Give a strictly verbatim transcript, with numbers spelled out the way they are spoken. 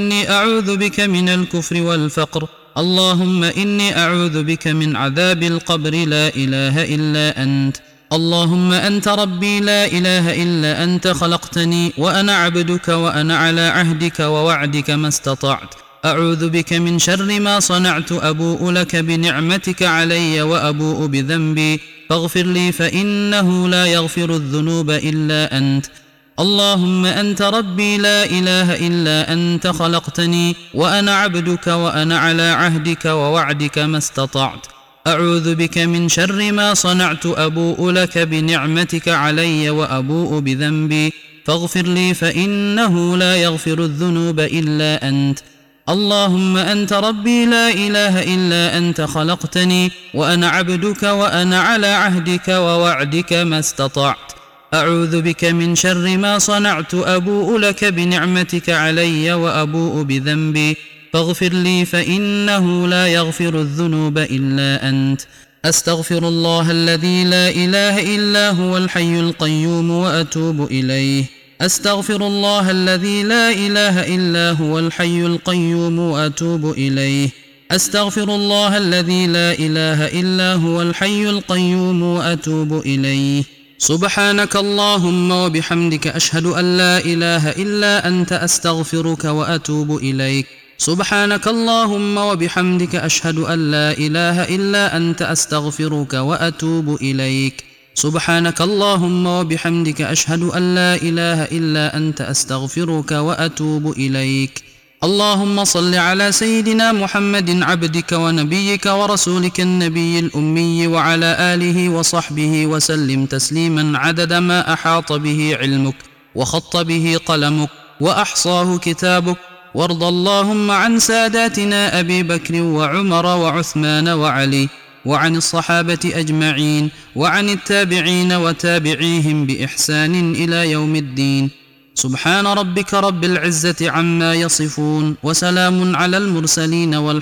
إني أعوذ بك من الكفر والفقر. اللهم إني أعوذ بك من عذاب القبر لا إله إلا أنت. اللهم أنت ربي لا إله إلا أنت، خلقتني وأنا عبدك وأنا على عهدك ووعدك ما استطعت. أعوذ بك من شر ما صنعت، أبوء لك بنعمتك علي وأبوء بذنبي فاغفر لي فإنه لا يغفر الذنوب إلا أنت. اللهم أنت ربي لا إله إلا أنت، خلقتني وأنا عبدك وأنا على عهدك ووعدك ما استطعت. أعوذ بك من شر ما صنعت، أبوء لك بنعمتك علي وأبوء بذنبي فاغفر لي فإنه لا يغفر الذنوب إلا أنت. اللهم أنت ربي لا إله إلا أنت، خلقتني وأنا عبدك وأنا على عهدك ووعدك ما استطعت. أعوذ بك من شر ما صنعت، أبوء لك بنعمتك علي وأبوء بذنبي فاغفر لي فإنه لا يغفر الذنوب إلا أنت. أستغفر الله الذي لا إله إلا هو الحي القيوم وأتوب إليه. أستغفر الله الذي لا إله إلا هو الحي القيوم وأتوب إليه. أستغفر الله الذي لا إله إلا هو الحي القيوم وأتوب إليه. سبحانك اللهم وبحمدك، أشهد أن لا إله إلا أنت، أستغفرك وأتوب إليك. سبحانك اللهم وبحمدك، أشهد أن لا إله إلا أنت، أستغفرك وأتوب إليك. سبحانك اللهم وبحمدك، أشهد أن لا إله إلا أنت، أستغفرك وأتوب إليك. اللهم صل على سيدنا محمد عبدك ونبيك ورسولك النبي الأمي وعلى آله وصحبه وسلم تسليما عدد ما أحاط به علمك وخط به قلمك وأحصاه كتابك. وارض اللهم عن ساداتنا أبي بكر وعمر وعثمان وعلي، وعن الصحابة أجمعين، وعن التابعين وتابعيهم بإحسان إلى يوم الدين. سبحان ربك رب العزة عما يصفون، وسلام على المرسلين والحمد